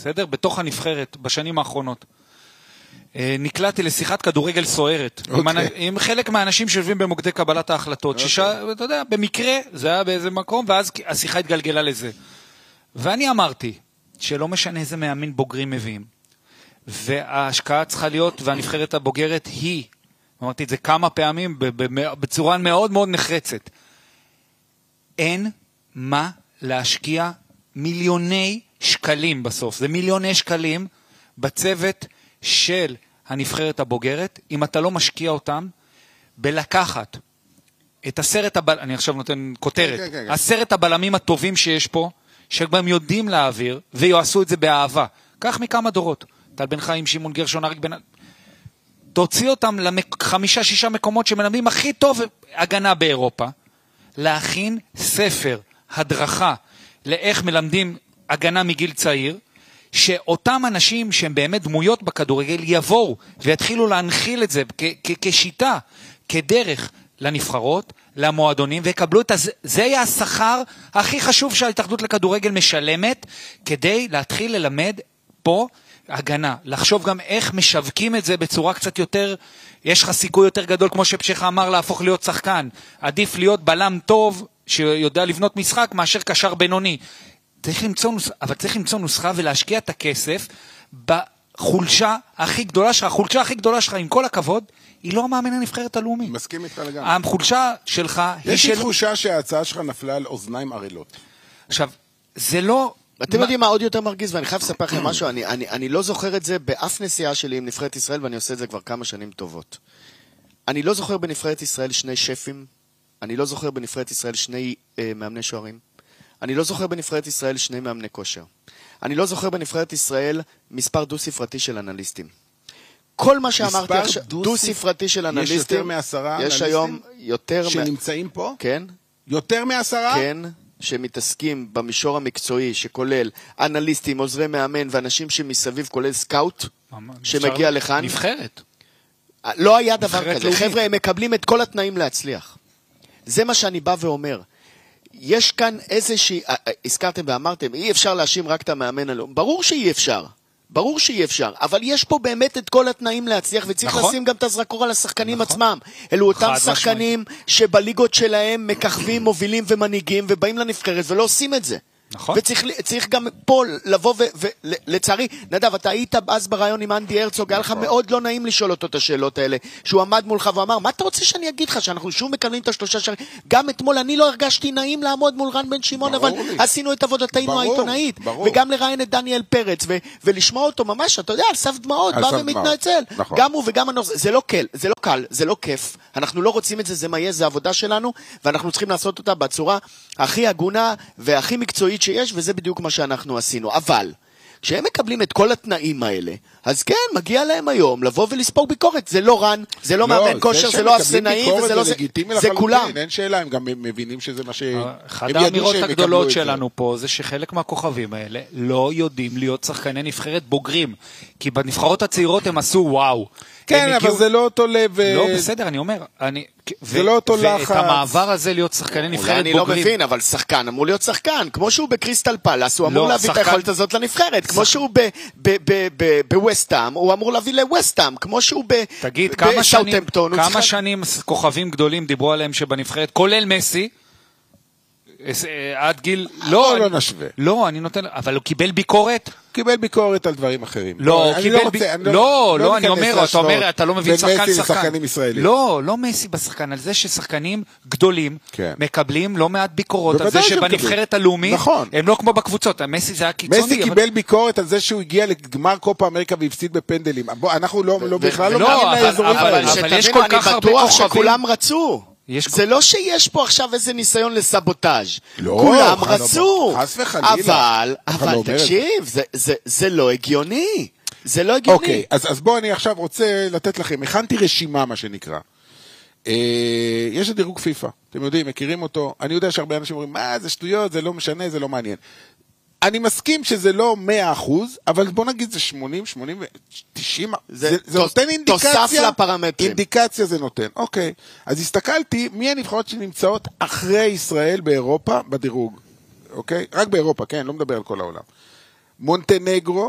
בסדר? בתוך הנבחרת, בשנים האחרונות. נקלעתי לשיחת כדורגל סוערת, עם חלק מהאנשים שיושבים במוקדי קבלת ההחלטות, אתה יודע, במקרה, זה היה באיזה מקום, ואז השיחה התגלגלה לזה. ואני אמרתי, שלא משנה איזה מאמין בוגרים מביאים, וההשקעה צריכה להיות, והנבחרת הבוגרת היא, אמרתי את זה כמה פעמים, בצורה מאוד מאוד נחרצת, אין מה להשקיע מיליוני שקלים בסוף, זה מיליוני שקלים בצוות של הנבחרת הבוגרת, אם אתה לא משקיע אותם, בלקחת את אני עכשיו נותן כותרת, 10 הבלמים הטובים שיש פה, שגם יודעים להעביר, ויעשו את זה באהבה. כך מכמה דורות. טל בן חיים, שמעון גרשון, אריק בן... תוציא אותם ל5-6 מקומות שמלמדים הכי טוב הגנה באירופה, להכין ספר, הדרכה, לאיך מלמדים הגנה מגיל צעיר, שאותם אנשים שהם באמת דמויות בכדורגל יבואו ויתחילו להנחיל את זה כשיטה, כדרך לנבחרות, למועדונים, ויקבלו את זה יהיה השכר הכי חשוב שההתאחדות לכדורגל משלמת, כדי להתחיל ללמד פה הגנה, לחשוב גם איך משווקים את זה בצורה קצת יותר, יש לך סיכוי יותר גדול, כמו שפשחה אמר, להפוך להיות שחקן, עדיף להיות בלם טוב, שיודע לבנות משחק, מאשר קשר בינוני. אבל צריך למצוא נוסחה ולהשקיע את הכסף בחולשה הכי גדולה שלך. החולשה הכי גדולה שלך, עם כל הכבוד, היא לא המאמן הנבחרת הלאומי. מסכים איתך לגמרי. החולשה שלך... יש לי תחושה שההצעה שלך נפלה על אוזניים ערלות. עכשיו, זה לא... אתם יודעים מה עוד יותר מרגיז, ואני חייב לספר לכם משהו, אני לא זוכר את זה באף נסיעה שלי עם נבחרת ישראל, ואני עושה את זה כבר כמה שנים טובות. אני לא זוכר בנבחרת ישראל 2 שפים, אני לא זוכר בנבחרת ישראל 2 מאמני שוערים, אני לא זוכר בנבחרת ישראל 2 מאמני כושר. אני לא זוכר בנבחרת ישראל מספר דו-ספרתי של אנליסטים. כל מה שאמרתי עכשיו, דו-ספרתי של אנליסטים, יש יותר מ10 אנליסטים? יש היום יותר... שנמצאים פה? כן. יותר מ10? כן. שמתעסקים במישור המקצועי, שכולל אנליסטים, עוזרי מאמן, ואנשים שמסביב, כולל סקאוט, שמגיע לכאן. נבחרת. לא היה דבר כזה. חבר'ה, הם מקבלים את כל התנאים להצליח. זה מה שאני בא ואומר. יש כאן איזושהי, הזכרתם ואמרתם, אי אפשר להאשים רק את המאמן הלאומי. ברור שאי אפשר. ברור שאי אפשר, אבל יש פה באמת את כל התנאים להצליח, וצריך לשים גם את הזרקור על השחקנים עצמם. אלו אותם שחקנים שבליגות שלהם מככבים, מובילים ומנהיגים, ובאים לנבחרת ולא עושים את זה. נכון. וצריך גם פה לבוא ולצערי, נדב, אתה היית אז ברעיון עם אנדי הרצוג, היה לך מאוד לא נעים לשאול אותו את השאלות האלה, שהוא עמד מולך ואמר, מה אתה רוצה שאני אגיד לך, שאנחנו שוב מקבלים את ה3 שערים? גם אתמול אני לא הרגשתי נעים לעמוד מול רן בן שמעון, אבל עשינו את עבודתנו העיתונאית, וגם לראיין את דניאל פרץ, ולשמוע אותו ממש, אתה יודע, על סף דמעות, בא ומתנצל. גם הוא וגם הנושא, זה לא קל, זה לא קל, זה לא כיף, אנחנו לא רוצים את זה, זה מה יהיה, זה עבודה שלנו, ואנחנו צריכים לעשות אותה בצורה הכי הגונה והכי מקצועית שיש, וזה בדיוק מה שאנחנו עשינו. אבל, כשהם מקבלים את כל התנאים האלה, אז כן, מגיע להם היום לבוא ולספוג ביקורת. זה לא רן, זה לא מאמן כושר, זה לא אפסנאי, זה כולם. אין שאלה, הם גם מבינים שזה מה שהם אחד האמירות הגדולות שלנו פה, זה שחלק מהכוכבים האלה לא יודעים להיות שחקני נבחרת בוגרים, כי בנבחרות הצעירות הם עשו וואו. כן, אבל זה לא אותו לב... לא, בסדר, אני אומר. זה לא אותו לחץ. ואת המעבר הזה להיות שחקני נבחרת בוגרים. אני לא מבין, אבל שחקן אמור להיות שחקן. כמו שהוא בקריסטל פלאס, הוא אמור להביא את היכולת הזאת לנבחרת. כמו שהוא בווסטהאם, הוא אמור להביא לווסטהאם. כמו שהוא בסאות'המפטון. כמה שנים כוכבים גדולים דיברו עליהם שבנבחרת, כולל מסי, עד גיל... לא נשווה. לא, אני נותן... אבל הוא קיבל ביקורת? קיבל ביקורת על דברים אחרים. לא, אני אומר, אתה לא מבין שחקן. לא מסי בשחקן, על זה ששחקנים גדולים מקבלים לא מעט ביקורות, על זה שבנבחרת הלאומית, הם לא כמו בקבוצות, מסי זה היה קיצוני. מסי קיבל ביקורת על זה שהוא הגיע לגמר קופה אמריקה והפסיד בפנדלים. אנחנו בכלל לא מגיעים לאזורים האלה. אבל יש כל כך הרבה כוכבים. שכולם רצו. זה לא שיש פה עכשיו איזה ניסיון לסבוטאז'. כולם רצו. אבל תקשיב, זה לא הגיוני. זה לא הגיוני. אוקיי, אז בואו אני עכשיו רוצה לתת לכם, הכנתי רשימה מה שנקרא. יש את דירוג פיפה, אתם יודעים, מכירים אותו. אני יודע שהרבה אנשים אומרים, מה זה שטויות, זה לא משנה, זה לא מעניין. אני מסכים שזה לא 100%, אבל בוא נגיד זה 80, 80, 90, זה נותן אינדיקציה. תוסף לפרמטרים. אינדיקציה זה נותן. אוקיי. אז הסתכלתי מי הנבחרות שנמצאות אחרי ישראל באירופה בדירוג. אוקיי? רק באירופה, כן? לא מדבר על כל העולם. מונטנגרו,